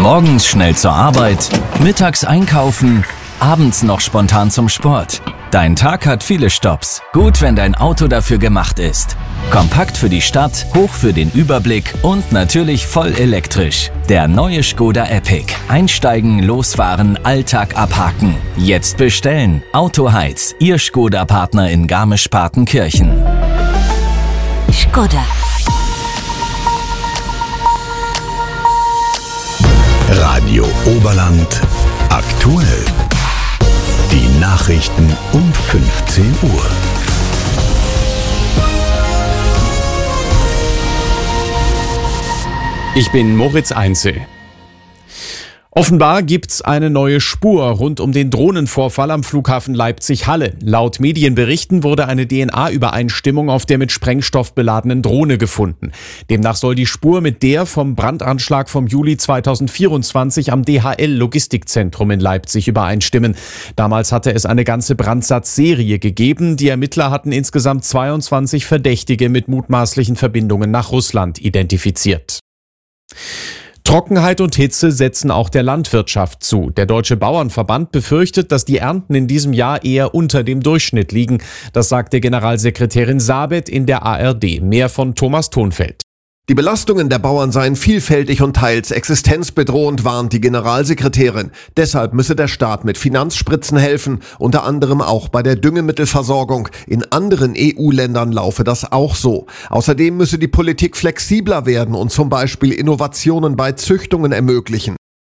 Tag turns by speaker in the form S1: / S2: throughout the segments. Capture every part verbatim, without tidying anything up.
S1: Morgens schnell zur Arbeit, mittags einkaufen, abends noch spontan zum Sport. Dein Tag hat viele Stopps. Gut, wenn dein Auto dafür gemacht ist. Kompakt für die Stadt, hoch für den Überblick und natürlich voll elektrisch. Der neue Škoda Epic. Einsteigen, losfahren, Alltag abhaken. Jetzt bestellen. Autoheiz, Ihr Škoda-Partner in Garmisch-Partenkirchen.
S2: Škoda.
S3: Radio Oberland aktuell. Die Nachrichten um fünfzehn Uhr.
S4: Ich bin Moritz Einzel. Offenbar gibt's eine neue Spur rund um den Drohnenvorfall am Flughafen Leipzig-Halle. Laut Medienberichten wurde eine D N A-Übereinstimmung auf der mit Sprengstoff beladenen Drohne gefunden. Demnach soll die Spur mit der vom Brandanschlag vom Juli zweitausendvierundzwanzig am D H L-Logistikzentrum in Leipzig übereinstimmen. Damals hatte es eine ganze Brandsatzserie gegeben. Die Ermittler hatten insgesamt zweiundzwanzig Verdächtige mit mutmaßlichen Verbindungen nach Russland identifiziert. Trockenheit und Hitze setzen auch der Landwirtschaft zu. Der Deutsche Bauernverband befürchtet, dass die Ernten in diesem Jahr eher unter dem Durchschnitt liegen. Das sagte Generalsekretärin Sabet in der A R D. Mehr von Thomas Thonfeld.
S5: Die Belastungen der Bauern seien vielfältig und teils existenzbedrohend, warnt die Generalsekretärin. Deshalb müsse der Staat mit Finanzspritzen helfen, unter anderem auch bei der Düngemittelversorgung. In anderen E U-Ländern laufe das auch so. Außerdem müsse die Politik flexibler werden und zum Beispiel Innovationen bei Züchtungen ermöglichen.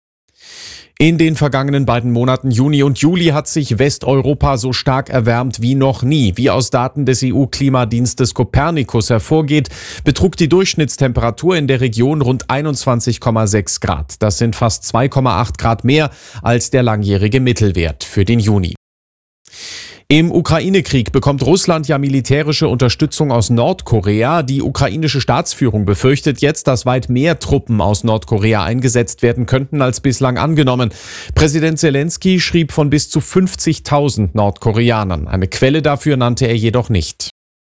S4: In den vergangenen beiden Monaten Juni und Juli hat sich Westeuropa so stark erwärmt wie noch nie. Wie aus Daten des E U-Klimadienstes Copernicus hervorgeht, betrug die Durchschnittstemperatur in der Region rund einundzwanzig Komma sechs Grad. Das sind fast zwei Komma acht Grad mehr als der langjährige Mittelwert für den Juni. Im Ukraine-Krieg bekommt Russland ja militärische Unterstützung aus Nordkorea. Die ukrainische Staatsführung befürchtet jetzt, dass weit mehr Truppen aus Nordkorea eingesetzt werden könnten als bislang angenommen. Präsident Zelensky schrieb von bis zu fünfzigtausend Nordkoreanern. Eine Quelle dafür nannte er jedoch nicht.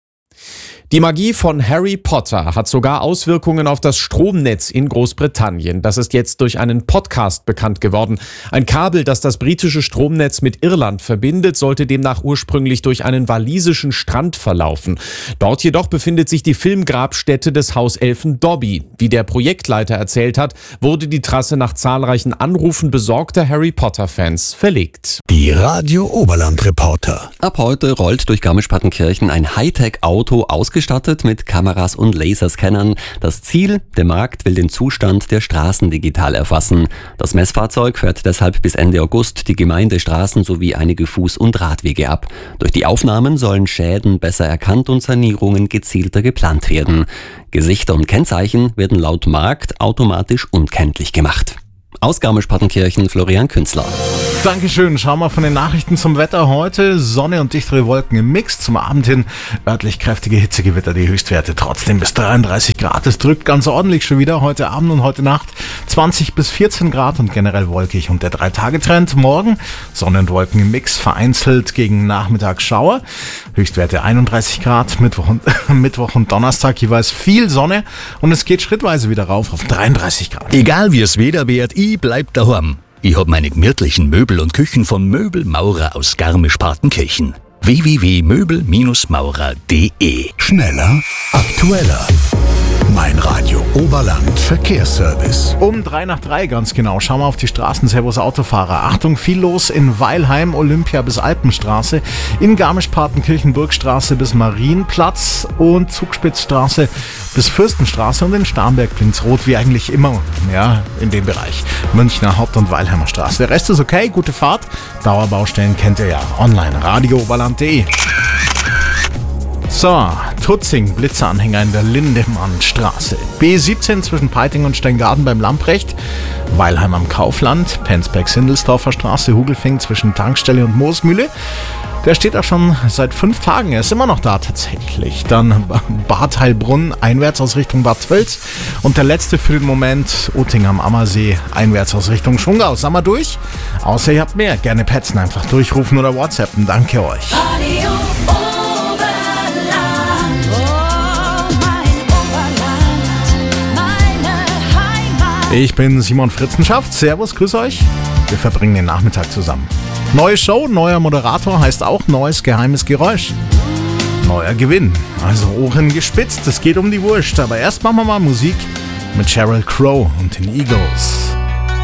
S4: Die Magie von Harry Potter hat sogar Auswirkungen auf das Stromnetz in Großbritannien. Das ist jetzt durch einen Podcast bekannt geworden. Ein Kabel, das das britische Stromnetz mit Irland verbindet, sollte demnach ursprünglich durch einen walisischen Strand verlaufen. Dort jedoch befindet sich die Filmgrabstätte des Hauselfen Dobby. Wie der Projektleiter erzählt hat, wurde die Trasse nach zahlreichen Anrufen besorgter Harry Potter-Fans verlegt.
S3: Die Radio Oberland Reporter.
S6: Ab heute rollt durch Garmisch-Partenkirchen ein Hightech-Auto ausgestattet mit Kameras und Laserscannern. Das Ziel: der Markt will den Zustand der Straßen digital erfassen. Das Messfahrzeug fährt deshalb bis Ende August die Gemeindestraßen sowie einige Fuß- und Radwege ab. Durch die Aufnahmen sollen Schäden besser erkannt und Sanierungen gezielter geplant werden. Gesichter und Kennzeichen werden laut Markt automatisch unkenntlich gemacht. Aus Garmisch-Partenkirchen, Florian Künzler.
S7: Dankeschön. Schauen wir von den Nachrichten zum Wetter heute. Sonne und dichtere Wolken im Mix. Zum Abend hin örtlich kräftige Hitzegewitter, die Höchstwerte trotzdem bis dreiunddreißig Grad. Es drückt ganz ordentlich schon wieder heute Abend und heute Nacht zwanzig bis vierzehn Grad und generell wolkig. Und der Drei-Tage-Trend morgen: Sonne und Wolken im Mix, vereinzelt gegen Nachmittag Schauer. Höchstwerte einunddreißig Grad, Mittwoch und, Mittwoch und Donnerstag jeweils viel Sonne und es geht schrittweise wieder rauf auf dreiunddreißig Grad.
S3: Egal wie es Wetter wird, ich bleib daheim. Ich hab meine gemütlichen Möbel und Küchen von Möbelmaurer aus Garmisch-Partenkirchen. w w w punkt möbel maurer punkt d e. Schneller, aktueller. Mein Radio Oberland Verkehrsservice.
S7: Um drei nach drei ganz genau. Schauen wir auf die Straßen. Servus Autofahrer. Achtung, viel los in Weilheim, Olympia bis Alpenstraße, in Garmisch-Partenkirchen, Burgstraße bis Marienplatz und Zugspitzstraße bis Fürstenstraße und in Starnberg blinkt's rot, wie eigentlich immer, ja, in dem Bereich. Münchner Haupt- und Weilheimer Straße. Der Rest ist okay, gute Fahrt. Dauerbaustellen kennt ihr ja. Online, radio oberland punkt d e. So, Tutzing, Blitzeranhänger in der Lindemannstraße. B siebzehn zwischen Peiting und Steingaden beim Lamprecht. Weilheim am Kaufland, Penzberg-Sindelsdorfer Straße, Hugelfing zwischen Tankstelle und Moosmühle. Der steht auch schon seit fünf Tagen. Er ist immer noch da tatsächlich. Dann Bad Heilbrunn einwärts aus Richtung Bad Tölz. Und der letzte für den Moment, Utting am Ammersee einwärts aus Richtung Schungau. Sind wir durch? Außer ihr habt mehr. Gerne petzen, einfach durchrufen oder WhatsAppen. Danke euch.
S2: Radio Oberland, oh mein Oberland, meine Heimat.
S7: Ich bin Simon Fritzenschaft. Servus, grüß euch. Wir verbringen den Nachmittag zusammen. Neue Show, neuer Moderator heißt auch neues geheimes Geräusch. Neuer Gewinn. Also Ohren gespitzt, es geht um die Wurst. Aber erst machen wir mal Musik mit Sheryl Crow und den Eagles.